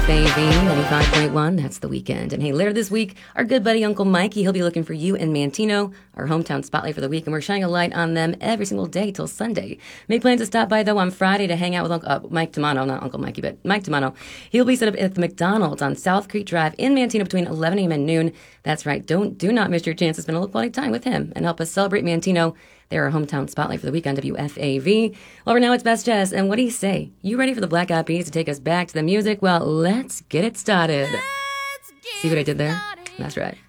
WFAV 95.1, that's The Weekend. And hey, later this week, our good buddy Uncle Mikey, he'll be looking for you in Mantino, our hometown spotlight for the week, and we're shining a light on them every single day till Sunday. Make plans to stop by, though, on Friday to hang out with Mike Tamano, not Uncle Mikey, but Mike Tamano. He'll be set up at the McDonald's on South Creek Drive in Mantino between 11 a.m. and noon. That's right, do not miss your chance to spend a little quality time with him and help us celebrate Mantino. They're our hometown spotlight for the week on WFAV. Well, for now, it's Best Jazz. And what do you say? You ready for the Black Eyed Peas to take us back to the music? Well, let's get it started. See what I did there? That's right.